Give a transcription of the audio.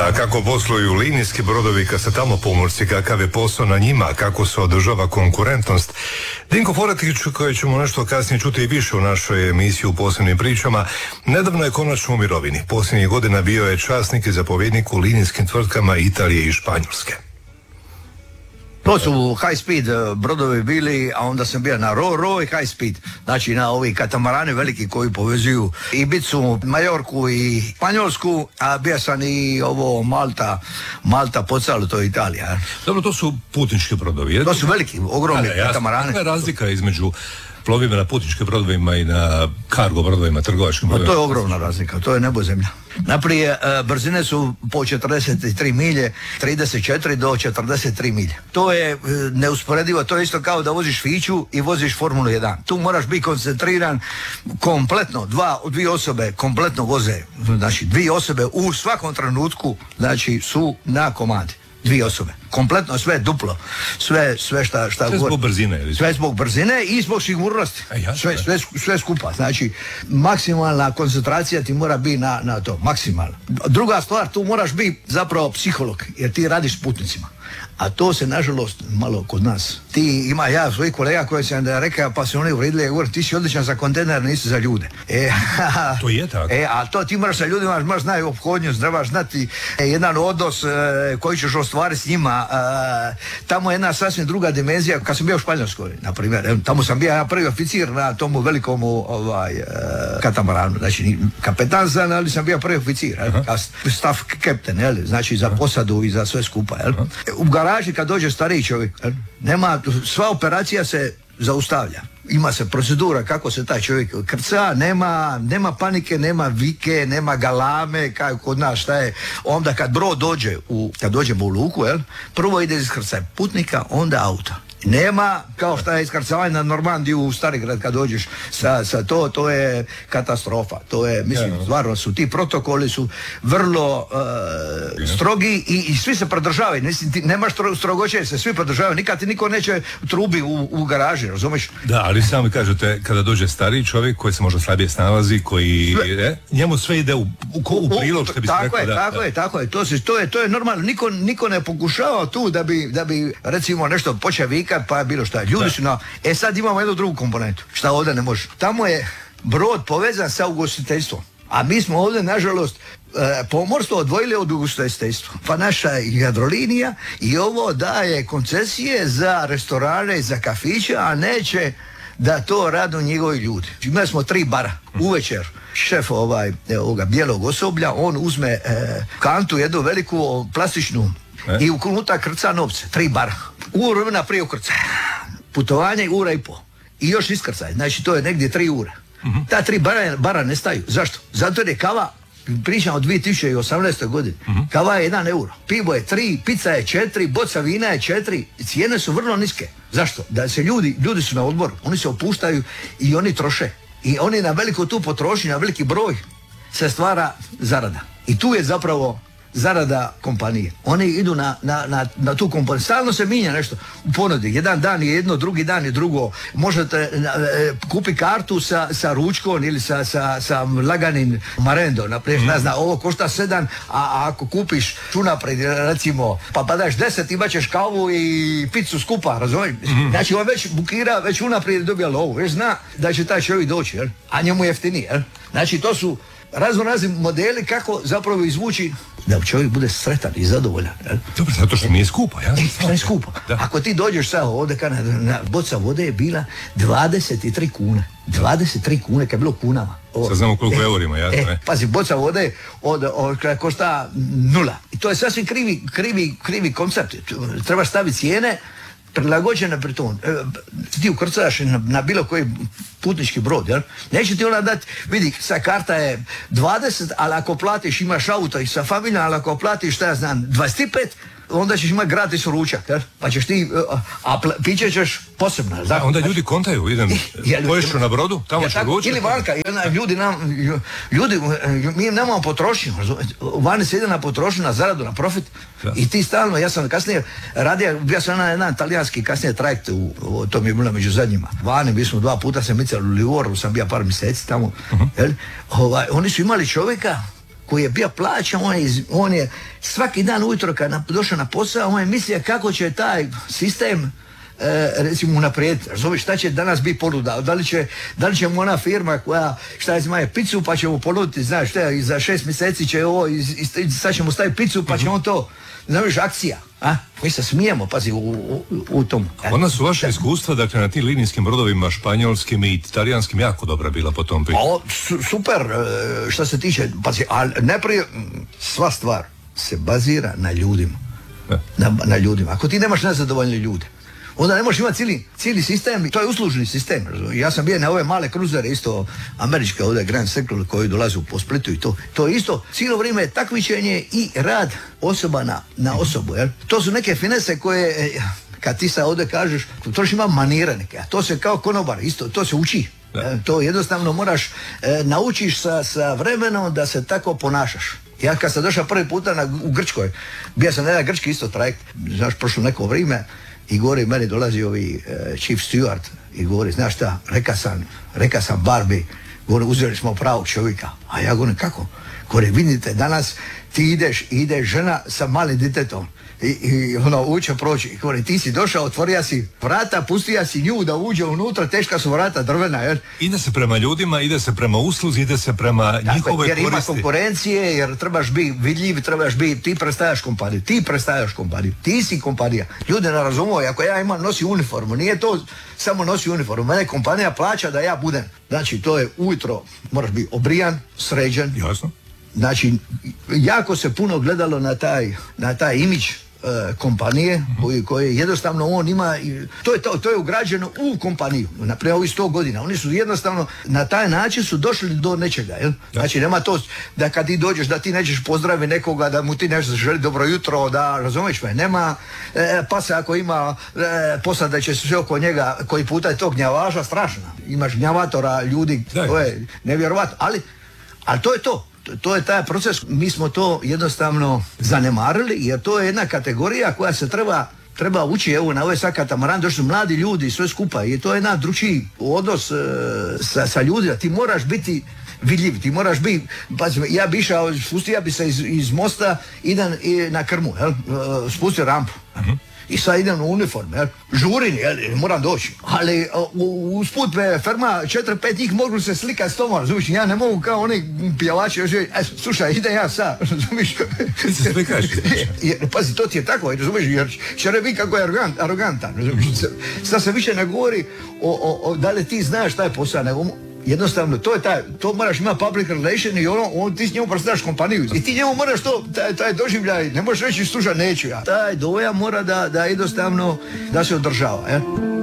A kako posluju linijski brodovi kad se tamo pomorci, kakav je posao na njima, kako se održava konkurentnost? Dinko Foretić, koji ćemo nešto kasnije čuti i više u našoj emisiji u posebnim pričama, nedavno je konačno u mirovini. Posljednjih godina bio je časnik i zapovjednik u linijskim tvrtkama Italije i Španjolske. To su high speed brodovi bili, a onda sam bio na ro i high speed. Znači na ovi katamarani veliki koji povezuju Ibicu, Majorku i Španjolsku, a bio sam i ovo Malta, Pozzallo, to je Italija. Dobro, to su putnički brodovi. To su veliki, ogromni katamarani. Kakva je razlika između plovima na putničkim brodovima i na kargo brodovima, trgovačkim brodovima? To je ogromna razlika, to je nebo zemlja. Naprije, brzine su po 43 milje, 34 do 43 milje. To je neusporedivo, to je isto kao da voziš Fiću i voziš Formulu 1. Tu moraš biti koncentriran kompletno, dvije osobe kompletno voze, znači dvije osobe u svakom trenutku, znači su na komandi. Dvije osobe. Kompletno sve duplo. Sve šta sve zbog brzine. Ili? Sve zbog brzine i zbog sigurnosti. Sve skupa. Znači, maksimalna koncentracija ti mora biti na to. Maksimalna. Druga stvar, tu moraš biti zapravo psiholog, jer ti radiš s putnicima. A to se, nažalost, malo kod nas. Ja svojih kolega koji sam rekao, pa se oni uvredili, govori, ti si odličan za kontejner, nisi za ljude. To je tako. A to ti moraš sa ljudima, moraš znati ophodnju, trebaš znati jedan odnos koji ćeš ostvariti s njima. Tamo je jedna sasvim druga dimenzija. Kad sam bio u Španjolskoj, na primjer, tamo sam bio prvi oficir na tomu velikom katamaranu. Znači, kapetan sam, ali sam bio prvi oficir, staff captain, znači za posadu i za sve skupa. U garaži kad dođe stariji čovjek, nema, sva operacija se zaustavlja. Ima se procedura kako se taj čovjek krca, nema panike, nema vike, nema galame, kao kod nas šta je. Onda kad brod dođe, kad dođemo u luku, prvo ide iskrcaj putnika, onda auta. Nema kao što je iskrcavanje na Normandiju u Starigrad kad dođeš sa to je katastrofa. To je, mislim, stvarno su ti protokoli su vrlo strogi i svi se pridržavaju. Nemaš strogoće, se svi pridržavaju. Nikad ti niko neće trubi u garaži, razumiješ? Da, ali sami kažete, kada dođe stariji čovjek koji se možda slabije snalazi, koji njemu sve ide u prilog, što bi se rekao. Tako je. To je normalno. Niko ne pokušava tu da bi recimo nešto počeo vikat, pa je bilo šta. Ljudi su sad imamo jednu drugu komponentu. Šta ovdje ne može. Tamo je brod povezan sa ugostiteljstvom. A mi smo ovdje, nažalost, pomorstvo odvojili od ugostiteljstva. Pa naša Jadrolinija i ovo daje koncesije za restorane i za kafiće, a neće da to rade njegovi ljudi. Imali smo 3 bara. Uvečer šef ovoga bijelog osoblja, on uzme kantu, jednu veliku plastičnu i unutra krca novce. 3 bara. Uru vremena prije ukrcaja. Putovanje 1,5 ura. I još iskrcaj. Znači to je negdje 3 ure. Ta 3 bara nestaju. Zašto? Zato jer je kava, pričam o 2018. godini, kava je 1 euro. Pivo je 3, pizza je 4, boca vina je 4. Cijene su vrlo niske. Zašto? Da se ljudi su na odboru. Oni se opuštaju i oni troše. I oni na veliku tu potrošnju, na veliki broj se stvara zarada. I tu je zapravo zarada kompanije. Oni idu na tu kompaniju. Stalno se mijenja nešto u ponudi. Jedan dan je jedno, drugi dan je drugo. Možete kupi kartu sa ručkom ili sa laganim marendom. Naprijed, ne znam, ovo košta 7, a ako kupiš unaprijed, recimo, pa daš 10, imat ćeš kavu i picu skupa, razumiješ? Znači, on već bukira, već unaprijed dobija lovu. Već zna da će taj čovjek doći, a njemu je jeftinije. Znači, to su razni modeli kako zapravo izvući da čovjek bude sretan i zadovoljan. Dobro, zato što nije skupo, ja? Nije skupo. Ako ti dođeš sad ovdje, boca vode je bila 23 kune. 23 kune, kad je bilo kunama. Sad znamo koliko eurima, jasno, ne? Pazi, boca vode košta 0. I to je sasvim krivi koncept. Treba staviti cijene prilagođene pri tom. Ti ukrcaš na bilo koji putnički brod, jel? Neće ti ona dati, vidi, sa karta je 20, ali ako platiš, imaš auto i sa familijom, ali ako platiš, šta ja znam, 25, onda ćeš imati gratis ručak, jel? Pa ćeš ti, a piće ćeš posebno. Da, onda ljudi kontaju, poješću na brodu, tamo će ručak. Ili vanka, mi nemamo potrošnju, vani se ide na potrošnju, na zaradu, na profit. I ti stalno, ja sam kasnije radio, bio sam na jedan talijanski kasnije trajekt, to mi je bilo među zadnjima. Vani, mi smo 2 puta se micali u Livoru, sam bio par mjeseci tamo, jel? Oni su imali čovjeka koji je bio plaćan, on je svaki dan ujutro kad došao na posao, on je mislio kako će taj sistem recimo unaprijediti. Razumiješ, šta će danas biti ponuda? Da li će mu ona firma koja je picu pa će mu ponuditi, znaš šta, i za 6 mjeseci će ovo, sad će mu staviti picu pa će on to, znaš, akcija. Mi se smijemo, pazi, u tom. Ona su vaše iskustva, dakle, na tim linijskim brodovima španjolskim i italijanskim jako dobra bila po tom pitanju. Super, što se tiče, pazi, ali najprije sva stvar se bazira na ljudima. Na ljudima. Ako ti nemaš nezadovoljne ljude, onda ne možeš imati cijeli sistem, to je uslužni sistem. Ja sam bio na ove male kruzere, isto američke, ovdje Grand Circle koji dolaze po Splitu i to je isto, cijelo vrijeme je takmičenje i rad osoba na osobu. Jel? To su neke finese koje, kad ti sad ovdje kažeš, to još ima manire neke, a to se kao konobar, isto, to se uči. To jednostavno moraš, naučiš sa vremenom da se tako ponašaš. Ja kad sam došao prvi puta u Grčkoj, bio sam na grčki isto trajekt, znaš, prošlo neko vrijeme, i govori, meni dolazi chief steward i govori, znaš šta, reka sam Barbie, govori, uzeli smo pravog čovjeka. A ja govorim, kako? Govori, vidite, danas ti ide žena sa malim ditetom i ono uče proći. Govori, ti si došao, otvorio si vrata, pustio si nju da uđe unutra, teška su vrata drvena, jer ide se prema ljudima, ide se prema usluzi, ide se prema njihove koristi. Jer ima konkurencije, jer trebaš biti vidljiv, ti predstavljaš kompaniju, ti si kompanija. Ljudi ne razumiju, ako ja nosi uniformu, nije to samo nosi uniformu, mene kompanija plaća da ja budem. Znači, to je ujutro, moraš biti obrijan, sređen. Jasno. Znači, jako se puno gledalo na taj imidž kompanije koje jednostavno on ima, to je ugrađeno u kompaniju, naprijed ovih 100 godina. Oni su jednostavno na taj način su došli do nečega. Jel? Znači nema to da kad ti dođeš da ti nećeš pozdraviti nekoga, da mu ti nešto želi dobro jutro, da razumiješ me, nema pa se ako ima posada će sve oko njega koji puta je to gnjavaža strašna. Imaš gnjavatora ljudi, to je nevjerovatno, ali to je to. To je taj proces, mi smo to jednostavno zanemarili jer to je jedna kategorija koja se treba ući, evo na ovaj sad katamaran došli mladi ljudi sve skupa i to je jedan drugčiji odnos sa ljudima, ti moraš biti vidljiv, ti moraš biti, ja bi išao, spustio bi se iz mosta, idem na krmu, spustio rampu. I sad idem u uniform, žurim, moram doći. Ali usput me ferma, 4-5 njih mogu se slikati s toma, razumiješ, ja ne mogu kao oni pjevači, slušaj, idem ja sad, razumiješ. Ti se slikaš. Pazi, to ti je tako, razumiješ, jer će reći kako je arogantan, razumiješ. Sad se više ne govori da li ti znaš taj posao, nego jednostavno, to moraš imati public relation i ti s njemu predstavljaš kompaniju. I ti njemu moraš taj doživljaj, ne možeš reći slušaj neću ja. Taj dojam mora da jednostavno da se održava.